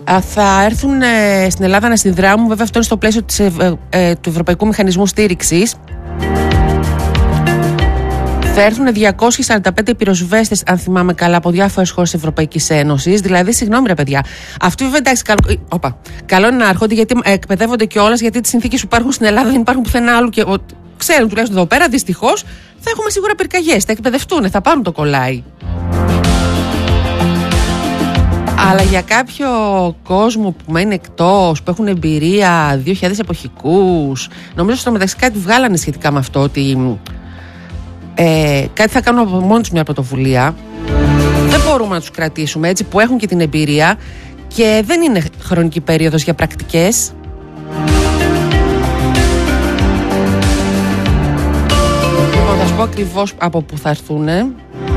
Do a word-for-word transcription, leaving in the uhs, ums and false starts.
Θα έρθουν ε, στην Ελλάδα να συνδράμουν, βέβαια αυτό είναι στο πλαίσιο της, ε, ε, του Ευρωπαϊκού Μηχανισμού Στήριξης. Θα έρθουν διακόσιοι σαράντα πέντε πυροσβέστες, αν θυμάμαι καλά, από διάφορες χώρες της Ευρωπαϊκής Ένωσης. Δηλαδή, συγγνώμη ρε παιδιά, αυτοί βέβαια εντάξει, καλό, οπα, καλό είναι να έρχονται γιατί εκπαιδεύονται κιόλας, γιατί τις συνθήκες που υπάρχουν στην Ελλάδα δεν υπάρχουν πουθενά άλλου. Και ο, ξέρουν τουλάχιστον εδώ πέρα, δυστυχώς, θα έχουμε σίγουρα πυρκαγιές. Θα εκπαιδευτούν, θα πάρουν το κολλάι. Αλλά για κάποιο κόσμο που μένει εκτός, που έχουν εμπειρία, δύο χιλιάδες εποχικούς, νομίζω στο μεταξύ κάτι βγάλανε σχετικά με αυτό, ότι ε, κάτι θα κάνουν από μόνοι τους μια πρωτοβουλία. Δεν μπορούμε να τους κρατήσουμε έτσι, που έχουν και την εμπειρία και δεν είναι χρονική περίοδος για πρακτικές. Λοιπόν, θα σου πω ακριβώς από που θα έρθουν.